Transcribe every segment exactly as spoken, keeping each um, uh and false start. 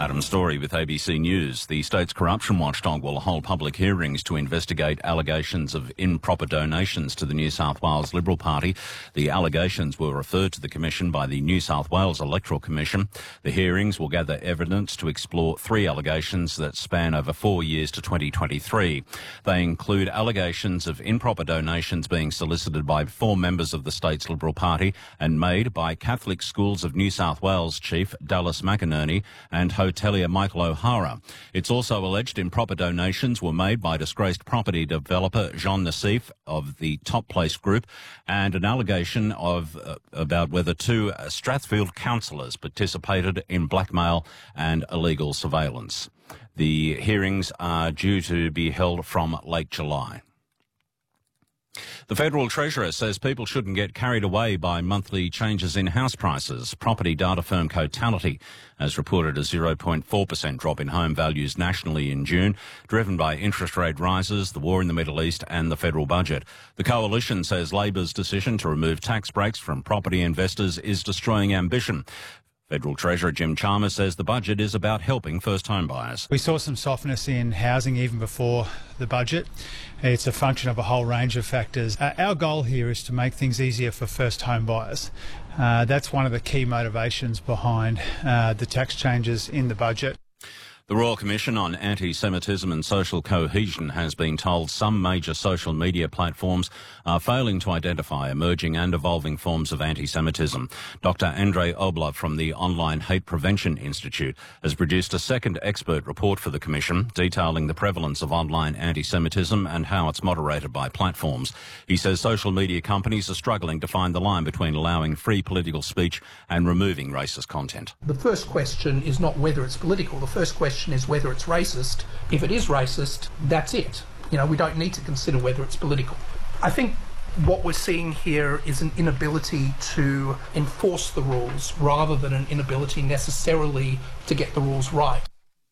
Adam Story with A B C News. The state's corruption watchdog will hold public hearings to investigate allegations of improper donations to the New South Wales Liberal Party. The allegations were referred to the Commission by the New South Wales Electoral Commission. The hearings will gather evidence to explore three allegations that span over four years to twenty twenty-three. They include allegations of improper donations being solicited by four members of the state's Liberal Party and made by Catholic Schools of New South Wales Chief Dallas McInerney and hotelier Michael O'Hara. It's also alleged improper donations were made by disgraced property developer Jean Nassif of the Top Place Group, and an allegation of uh, about whether two uh, Strathfield councillors participated in blackmail and illegal surveillance. The hearings are due to be held from late July. The Federal Treasurer says people shouldn't get carried away by monthly changes in house prices. Property data firm Cotality has reported a zero point four percent drop in home values nationally in June, driven by interest rate rises, the war in the Middle East and the federal budget. The Coalition says Labor's decision to remove tax breaks from property investors is destroying ambition. Federal Treasurer Jim Chalmers says the budget is about helping first home buyers. We saw some softness in housing even before the budget. It's a function of a whole range of factors. Uh, our goal here is to make things easier for first home buyers. Uh, that's one of the key motivations behind uh, the tax changes in the budget. The Royal Commission on Anti-Semitism and Social Cohesion has been told some major social media platforms are failing to identify emerging and evolving forms of anti-Semitism. Doctor Andrei Oblov from the Online Hate Prevention Institute has produced a second expert report for the Commission detailing the prevalence of online anti-Semitism and how it's moderated by platforms. He says social media companies are struggling to find the line between allowing free political speech and removing racist content. The first question is not whether it's political. The first question is whether it's racist. If it is racist, that's it. You know, we don't need to consider whether it's political. I think what we're seeing here is an inability to enforce the rules rather than an inability necessarily to get the rules right.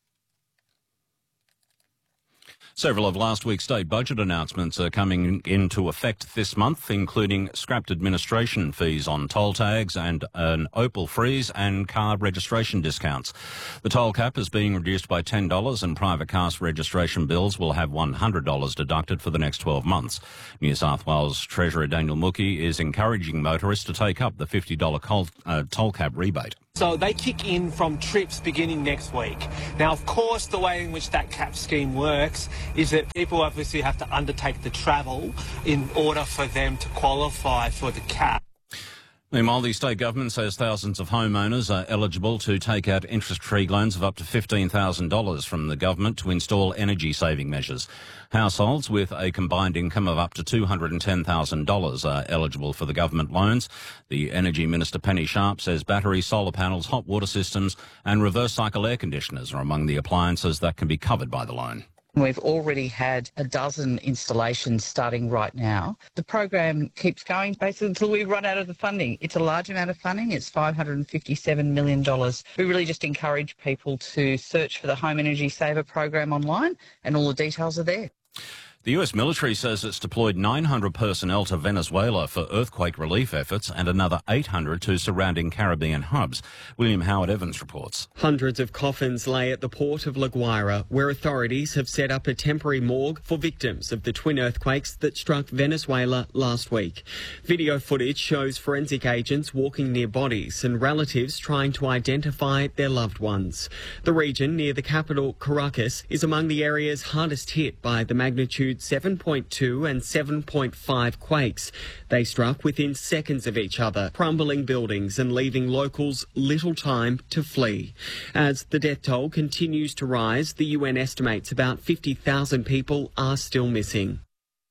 Several of last week's state budget announcements are coming into effect this month, including scrapped administration fees on toll tags and an Opal freeze and car registration discounts. The toll cap is being reduced by ten dollars and private car registration bills will have one hundred dollars deducted for the next twelve months. New South Wales Treasurer Daniel Mookhey is encouraging motorists to take up the fifty dollars uh, toll cap rebate. So they kick in from trips beginning next week. Now, of course, the way in which that cap scheme works is that people obviously have to undertake the travel in order for them to qualify for the cap. Meanwhile, the state government says thousands of homeowners are eligible to take out interest-free loans of up to fifteen thousand dollars from the government to install energy-saving measures. Households with a combined income of up to two hundred ten thousand dollars are eligible for the government loans. The Energy Minister Penny Sharp says batteries, solar panels, hot water systems and reverse-cycle air conditioners are among the appliances that can be covered by the loan. We've already had a dozen installations starting right now. The program keeps going basically until we run out of the funding. It's a large amount of funding. It's five hundred fifty-seven million dollars. We really just encourage people to search for the Home Energy Saver program online and all the details are there. The U S military says it's deployed nine hundred personnel to Venezuela for earthquake relief efforts and another eight hundred to surrounding Caribbean hubs. William Howard Evans reports. Hundreds of coffins lay at the port of La Guaira, where authorities have set up a temporary morgue for victims of the twin earthquakes that struck Venezuela last week. Video footage shows forensic agents walking near bodies and relatives trying to identify their loved ones. The region near the capital, Caracas, is among the areas hardest hit by the magnitude seven point two and seven point five quakes. They struck within seconds of each other, crumbling buildings and leaving locals little time to flee. As the death toll continues to rise, the U N estimates about fifty thousand people are still missing.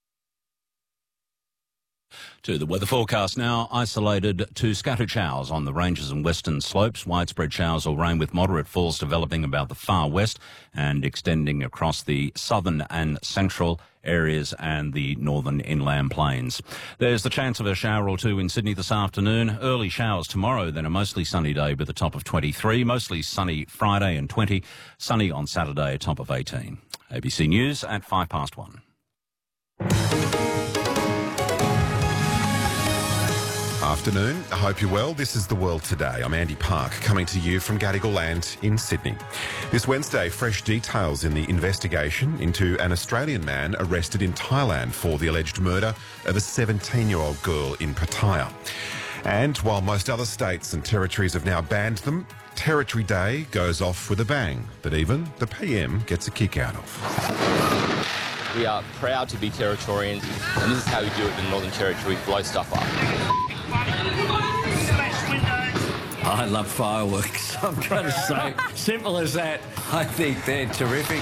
To the weather forecast now, isolated to scattered showers on the ranges and western slopes, widespread showers or rain with moderate falls developing about the far west and extending across the southern and central areas and the northern inland plains. There's the chance of a shower or two in Sydney this afternoon. Early showers tomorrow, then a mostly sunny day with a top of twenty-three, mostly sunny Friday and twenty, sunny on Saturday, a top of eighteen. A B C News at five past one. Afternoon. I hope you're well. This is The World Today. I'm Andy Park, coming to you from Gadigal Land in Sydney. This Wednesday, fresh details in the investigation into an Australian man arrested in Thailand for the alleged murder of a seventeen-year-old girl in Pattaya. And while most other states and territories have now banned them, Territory Day goes off with a bang that even the P M gets a kick out of. We are proud to be Territorians, and this is how we do it in the Northern Territory. We blow stuff up. I love fireworks, I'm going to say. Simple as that. I think they're terrific.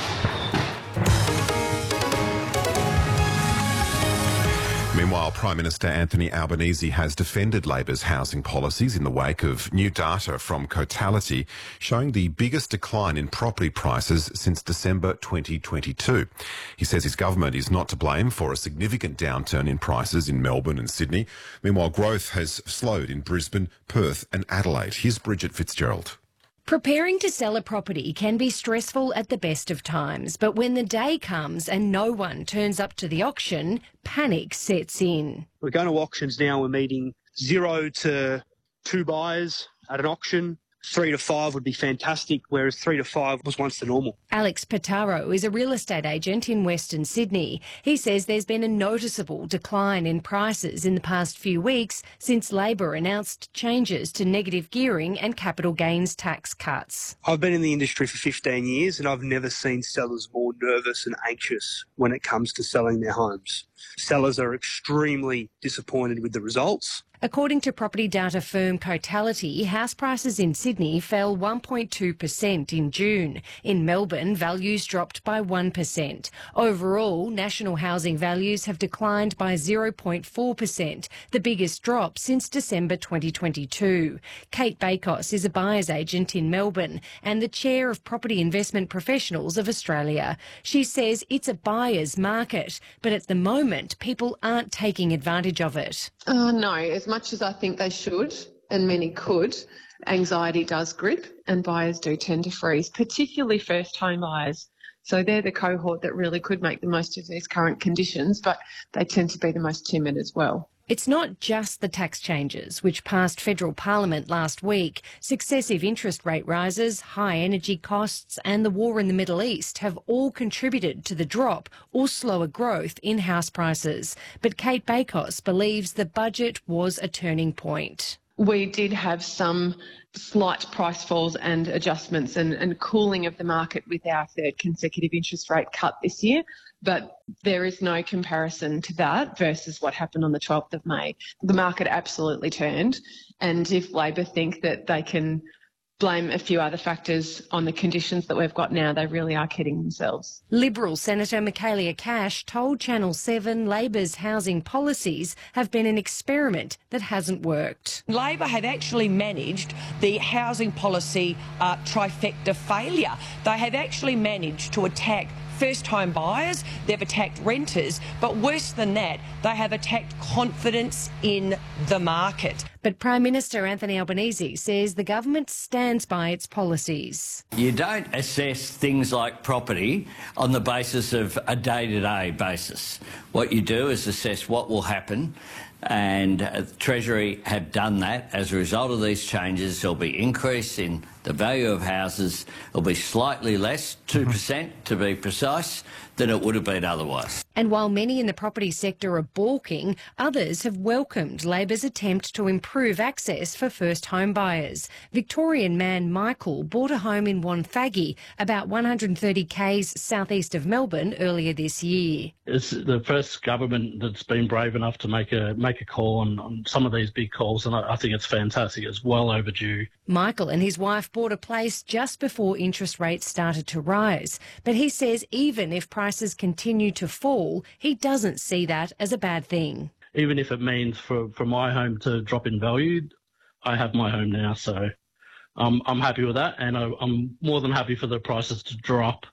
Meanwhile, Prime Minister Anthony Albanese has defended Labor's housing policies in the wake of new data from Cotality showing the biggest decline in property prices since December twenty twenty-two. He says his government is not to blame for a significant downturn in prices in Melbourne and Sydney. Meanwhile, growth has slowed in Brisbane, Perth and Adelaide. Here's Bridget Fitzgerald. Preparing to sell a property can be stressful at the best of times, but when the day comes and no one turns up to the auction, panic sets in. We're going to auctions now. We're meeting zero to two buyers at an auction. Three to five would be fantastic, whereas three to five was once the normal. Alex Pataro is a real estate agent in Western Sydney. He says there's been a noticeable decline in prices in the past few weeks since Labor announced changes to negative gearing and capital gains tax cuts. I've been in the industry for fifteen years and I've never seen sellers more nervous and anxious when it comes to selling their homes. Sellers are extremely disappointed with the results. According to property data firm Cotality, house prices in Sydney fell one point two percent in June. In Melbourne, values dropped by one percent. Overall, national housing values have declined by zero point four percent, the biggest drop since December twenty twenty-two. Kate Bakos is a buyer's agent in Melbourne and the chair of Property Investment Professionals of Australia. She says it's a buyer's market, but at the moment, people aren't taking advantage of it. Uh, no, as much as I think they should, and many could, anxiety does grip and buyers do tend to freeze, particularly first home buyers. So they're the cohort that really could make the most of these current conditions, but they tend to be the most timid as well. It's not just the tax changes, which passed federal parliament last week. Successive interest rate rises, high energy costs and the war in the Middle East have all contributed to the drop or slower growth in house prices. But Kate Bakos believes the budget was a turning point. We did have some slight price falls and adjustments and, and cooling of the market with our third consecutive interest rate cut this year. But there is no comparison to that versus what happened on the twelfth of May. The market absolutely turned. And if Labor think that they can blame a few other factors on the conditions that we've got now, they really are kidding themselves. Liberal Senator Michaelia Cash told Channel seven Labor's housing policies have been an experiment that hasn't worked. Labor have actually managed the housing policy uh, trifecta failure. They have actually managed to attack first home buyers, they've attacked renters, but worse than that, they have attacked confidence in the market. But Prime Minister Anthony Albanese says the government stands by its policies. You don't assess things like property on the basis of a day-to-day basis. What you do is assess what will happen, and uh, the Treasury have done that. As a result of these changes, there'll be increase in the value of houses. It'll be slightly less, two percent to be precise, than it would have been otherwise. And while many in the property sector are balking, others have welcomed Labor's attempt to improve access for first home buyers. Victorian man Michael bought a home in Wonthaggi, about one hundred thirty k's southeast of Melbourne, earlier this year. It's the first government that's been brave enough to make a make a call on, on some of these big calls, and I, I think it's fantastic. It's well overdue. Michael and his wife bought a place just before interest rates started to rise. But he says even if prices continue to fall, he doesn't see that as a bad thing. Even if it means for, for my home to drop in value, I have my home now, so um, I'm happy with that, and I, I'm more than happy for the prices to drop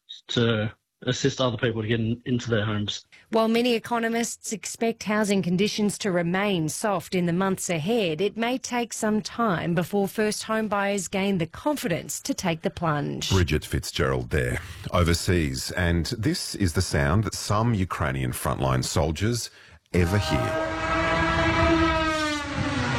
to assist other people to get in, into their homes. While many economists expect housing conditions to remain soft in the months ahead, it may take some time before first home buyers gain the confidence to take the plunge. Bridget Fitzgerald there, overseas. And this is the sound that some Ukrainian frontline soldiers ever hear.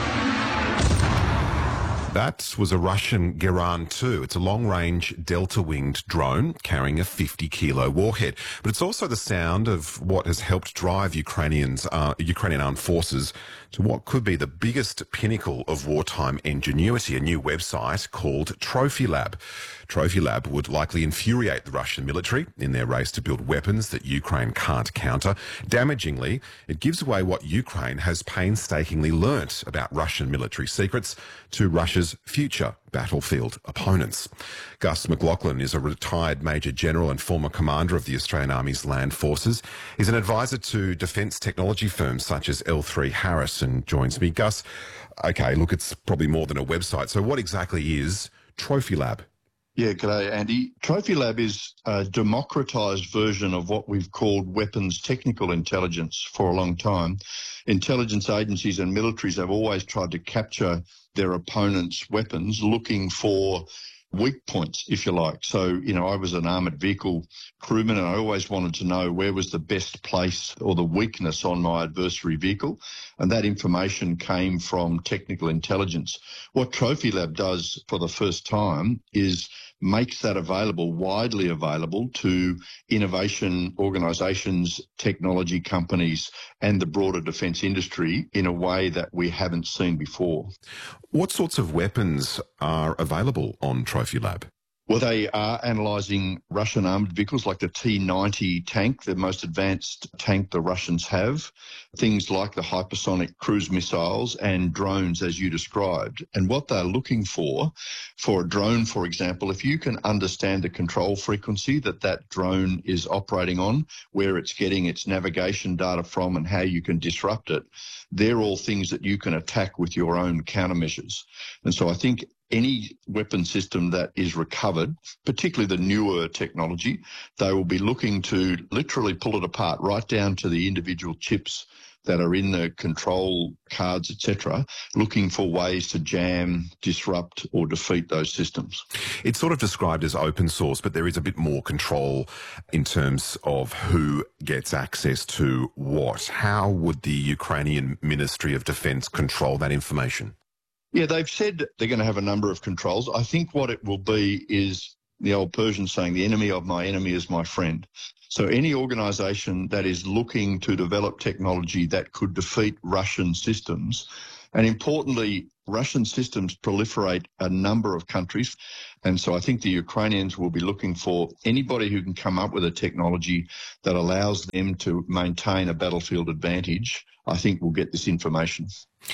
That was a Russian Geran two. It's a long-range delta-winged drone carrying a fifty kilo warhead. But it's also the sound of what has helped drive Ukrainians, uh, Ukrainian armed forces to what could be the biggest pinnacle of wartime ingenuity, a new website called Trophy Lab. Trophy Lab would likely infuriate the Russian military in their race to build weapons that Ukraine can't counter. Damagingly, it gives away what Ukraine has painstakingly learnt about Russian military secrets to Russia's future battlefield opponents. Gus McLaughlin is a retired Major General and former commander of the Australian Army's Land Forces. He's an advisor to defence technology firms such as L three Harris and joins me. Gus, okay, look, it's probably more than a website. So what exactly is Trophy Lab? Yeah, g'day, Andy. Trophy Lab is a democratised version of what we've called weapons technical intelligence for a long time. Intelligence agencies and militaries have always tried to capture their opponent's weapons, looking for weak points, if you like. So, you know, I was an armoured vehicle crewman and I always wanted to know where was the best place or the weakness on my adversary vehicle. And that information came from technical intelligence. What Trophy Lab does for the first time is makes that available, widely available to innovation organisations, technology companies and the broader defence industry in a way that we haven't seen before. What sorts of weapons are available on Trophy Lab? Well, they are analysing Russian armoured vehicles like the T ninety tank, the most advanced tank the Russians have, things like the hypersonic cruise missiles and drones, as you described. And what they're looking for, for a drone, for example, if you can understand the control frequency that that drone is operating on, where it's getting its navigation data from and how you can disrupt it, they're all things that you can attack with your own countermeasures. And so I think any weapon system that is recovered, particularly the newer technology, they will be looking to literally pull it apart right down to the individual chips that are in the control cards, et cetera, looking for ways to jam, disrupt or defeat those systems. It's sort of described as open source, but there is a bit more control in terms of who gets access to what. How would the Ukrainian Ministry of Defence control that information? Yeah, they've said they're going to have a number of controls. I think what it will be is the old Persian saying, the enemy of my enemy is my friend. So any organisation that is looking to develop technology that could defeat Russian systems, and importantly, Russian systems proliferate a number of countries. And so I think the Ukrainians will be looking for anybody who can come up with a technology that allows them to maintain a battlefield advantage, I think will get this information.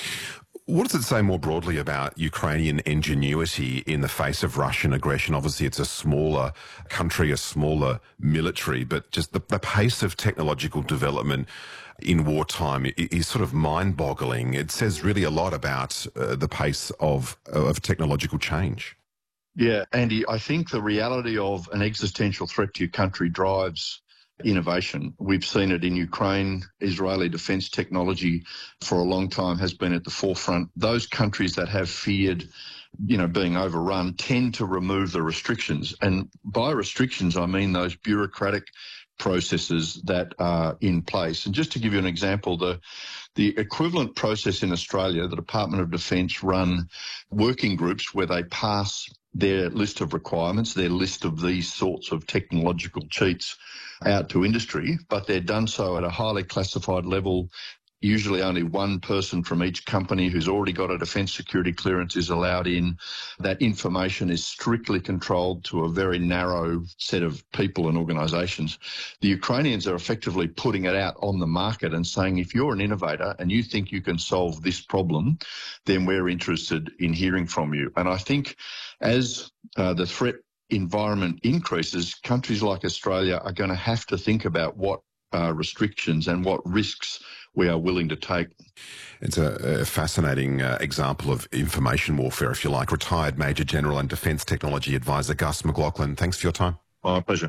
What does it say more broadly about Ukrainian ingenuity in the face of Russian aggression? Obviously, it's a smaller country, a smaller military, but just the, the pace of technological development in wartime is sort of mind-boggling. It says really a lot about uh, the pace of, of technological change. Yeah, Andy, I think the reality of an existential threat to your country drives innovation. We've seen it in Ukraine. Israeli defence technology for a long time has been at the forefront. Those countries that have feared, you know, being overrun tend to remove the restrictions. And by restrictions, I mean those bureaucratic processes that are in place. And just to give you an example, the the equivalent process in Australia, the Department of Defence run working groups where they pass their list of requirements, their list of these sorts of technological cheats out to industry, but they're done so at a highly classified level. Usually only one person from each company who's already got a defence security clearance is allowed in. That information is strictly controlled to a very narrow set of people and organisations. The Ukrainians are effectively putting it out on the market and saying, if you're an innovator and you think you can solve this problem, then we're interested in hearing from you. And I think as uh, the threat environment increases, countries like Australia are going to have to think about what uh, restrictions and what risks we are willing to take. It's a, a fascinating uh, example of information warfare, if you like. Retired Major General and Defence Technology Advisor Gus McLaughlin, thanks for your time. My pleasure.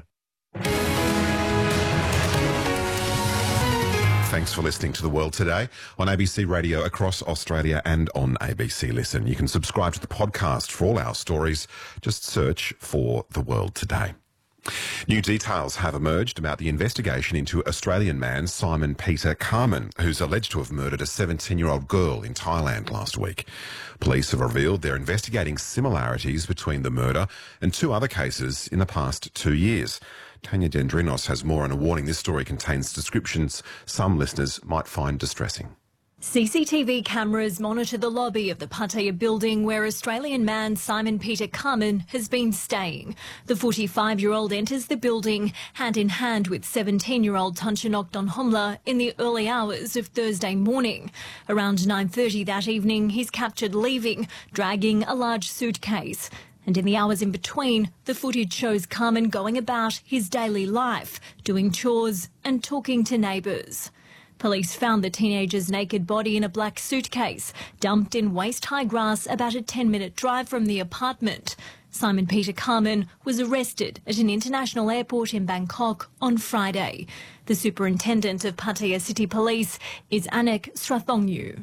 Thanks for listening to The World Today on A B C Radio across Australia and on A B C Listen. You can subscribe to the podcast for all our stories. Just search for The World Today. New details have emerged about the investigation into Australian man Simon Peter Carman, who's alleged to have murdered a seventeen-year-old girl in Thailand last week. Police have revealed they're investigating similarities between the murder and two other cases in the past two years. Tanya Dendrinos has more, and a warning: this story contains descriptions some listeners might find distressing. C C T V cameras monitor the lobby of the Pattaya building where Australian man Simon Peter Carman has been staying. The forty-five-year-old enters the building hand in hand with seventeen-year-old Tanchanok Donhomla in the early hours of Thursday morning. Around nine thirty that evening, he's captured leaving, dragging a large suitcase. And in the hours in between, the footage shows Carman going about his daily life, doing chores and talking to neighbours. Police found the teenager's naked body in a black suitcase, dumped in waist-high grass about a ten-minute drive from the apartment. Simon Peter Carman was arrested at an international airport in Bangkok on Friday. The superintendent of Pattaya City Police is Anek Srathongyu.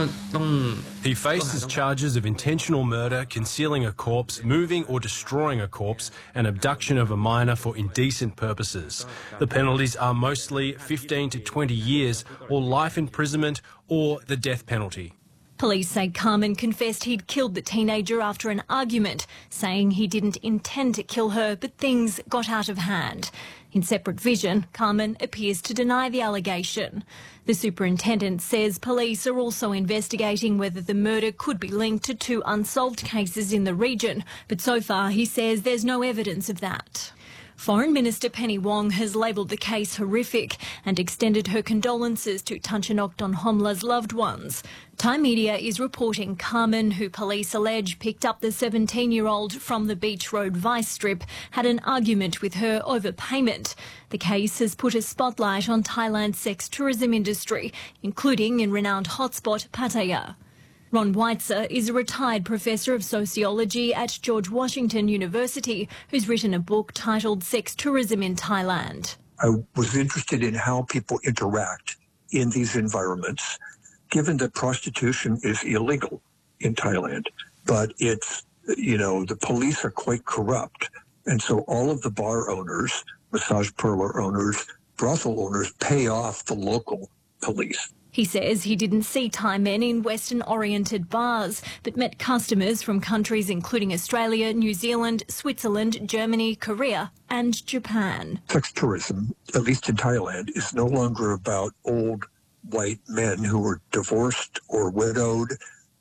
He faces charges of intentional murder, concealing a corpse, moving or destroying a corpse, and abduction of a minor for indecent purposes. The penalties are mostly fifteen to twenty years, or life imprisonment, or the death penalty. Police say Carman confessed he'd killed the teenager after an argument, saying he didn't intend to kill her, but things got out of hand. In separate vision, Carman appears to deny the allegation. The superintendent says police are also investigating whether the murder could be linked to two unsolved cases in the region, but so far he says there's no evidence of that. Foreign Minister Penny Wong has labelled the case horrific and extended her condolences to Tanchanok Donhomla's loved ones. Thai media is reporting Carman, who police allege picked up the seventeen-year-old from the Beach Road Vice Strip, had an argument with her over payment. The case has put a spotlight on Thailand's sex tourism industry, including in renowned hotspot Pattaya. Ron Weitzer is a retired professor of sociology at George Washington University who's written a book titled Sex Tourism in Thailand. I was interested in how people interact in these environments, given that prostitution is illegal in Thailand. But it's, you know, the police are quite corrupt. And so all of the bar owners, massage parlor owners, brothel owners pay off the local police. He says he didn't see Thai men in Western-oriented bars, but met customers from countries including Australia, New Zealand, Switzerland, Germany, Korea and Japan. Sex tourism, at least in Thailand, is no longer about old white men who are divorced or widowed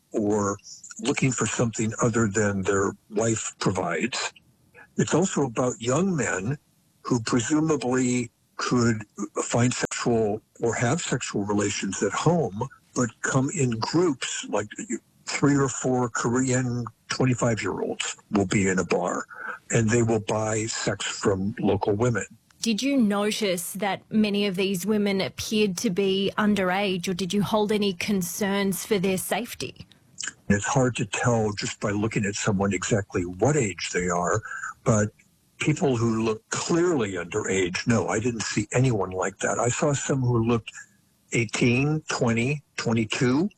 or looking for something other than their wife provides. It's also about young men who presumably could find sexual or have sexual relations at home, but come in groups, like three or four Korean twenty-five-year-olds will be in a bar, and they will buy sex from local women. Did you notice that many of these women appeared to be underage, or did you hold any concerns for their safety? It's hard to tell just by looking at someone exactly what age they are, but people who look clearly underage, no, I didn't see anyone like that. I saw some who looked eighteen, twenty, twenty-two.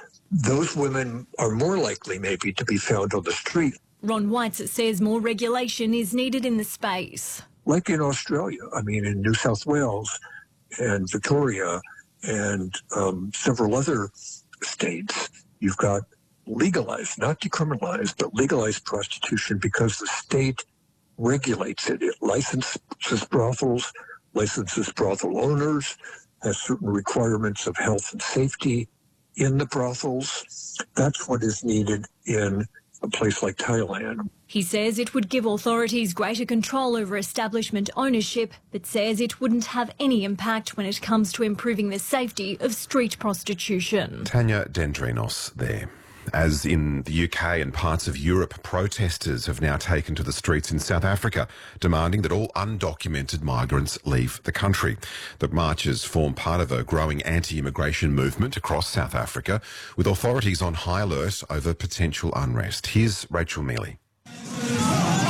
Those women are more likely maybe to be found on the street. Ron Weitzer says more regulation is needed in the space. Like in Australia, I mean, in New South Wales and Victoria and um, several other states, you've got legalized, not decriminalized, but legalized prostitution because the state regulates it. It licenses brothels, licenses brothel owners, has certain requirements of health and safety in the brothels. That's what is needed in a place like Thailand. He says it would give authorities greater control over establishment ownership, but says it wouldn't have any impact when it comes to improving the safety of street prostitution. Tanya Dendrinos there. As in the U K and parts of Europe, protesters have now taken to the streets in South Africa, demanding that all undocumented migrants leave the country. The marches form part of a growing anti-immigration movement across South Africa, with authorities on high alert over potential unrest. Here's Rachel Mealy.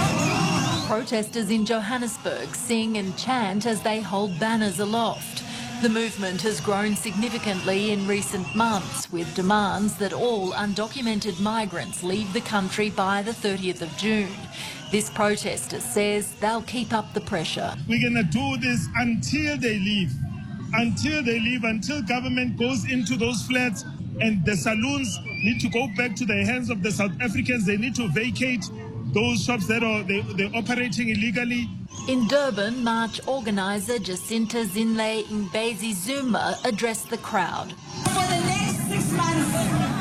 Protesters in Johannesburg sing and chant as they hold banners aloft. The movement has grown significantly in recent months, with demands that all undocumented migrants leave the country by the thirtieth of June. This protester says they'll keep up the pressure. We're going to do this until they leave, until they leave, until government goes into those flats and the saloons need to go back to the hands of the South Africans. They need to vacate those shops that are they, they're operating illegally. In Durban, March organiser Jacinta Zinhle Mbezi Zuma addressed the crowd. For the next six months,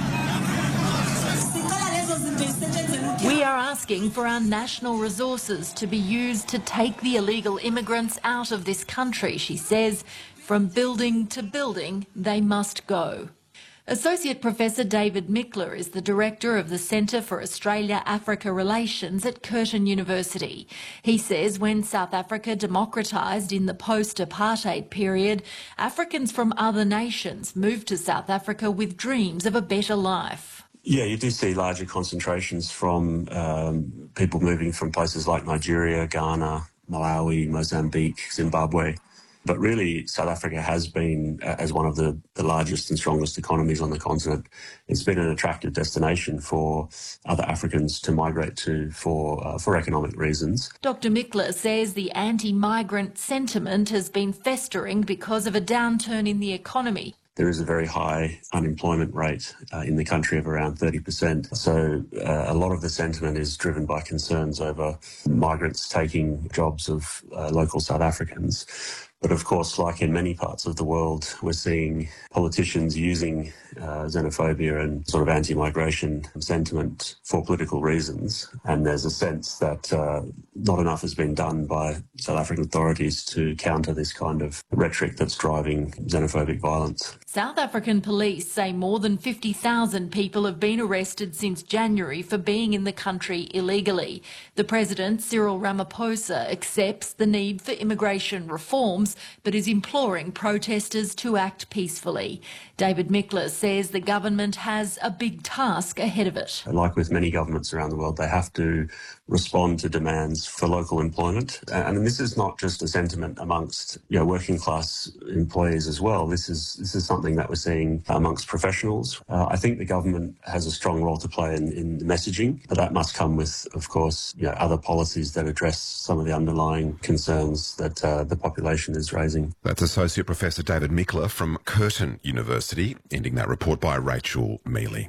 we are asking for our national resources to be used to take the illegal immigrants out of this country, she says. From building to building, they must go. Associate Professor David Mickler is the Director of the Centre for Australia-Africa Relations at Curtin University. He says when South Africa democratised in the post-apartheid period, Africans from other nations moved to South Africa with dreams of a better life. Yeah, you do see larger concentrations from um, people moving from places like Nigeria, Ghana, Malawi, Mozambique, Zimbabwe. But really, South Africa has been, uh, as one of the, the largest and strongest economies on the continent, it's been an attractive destination for other Africans to migrate to for uh, for economic reasons. Doctor Mickler says the anti-migrant sentiment has been festering because of a downturn in the economy. There is a very high unemployment rate uh, in the country of around thirty percent. So uh, a lot of the sentiment is driven by concerns over migrants taking jobs of uh, local South Africans. But of course, like in many parts of the world, we're seeing politicians using uh, xenophobia and sort of anti-migration sentiment for political reasons. And there's a sense that uh, not enough has been done by South African authorities to counter this kind of rhetoric that's driving xenophobic violence. South African police say more than fifty thousand people have been arrested since January for being in the country illegally. The President, Cyril Ramaphosa, accepts the need for immigration reforms, but is imploring protesters to act peacefully. David Mickler says the government has a big task ahead of it. Like with many governments around the world, they have to respond to demands for local employment. And this is not just a sentiment amongst you know, working class employees as well. This is this is something that we're seeing amongst professionals. Uh, I think the government has a strong role to play in, in the messaging, but that must come with, of course, you know, other policies that address some of the underlying concerns that uh, the population is raising. That's Associate Professor David Mickler from Curtin University, ending that report by Rachel Mealy.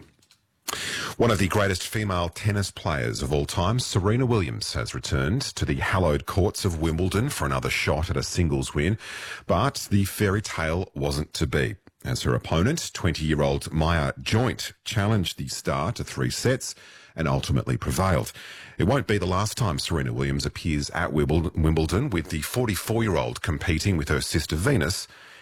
One of the greatest female tennis players of all time, Serena Williams, has returned to the hallowed courts of Wimbledon for another shot at a singles win, but the fairy tale wasn't to be, as her opponent, twenty-year-old Maya Joint, challenged the star to three sets and ultimately prevailed. It won't be the last time Serena Williams appears at Wimbledon, with the forty-four-year-old competing with her sister Venus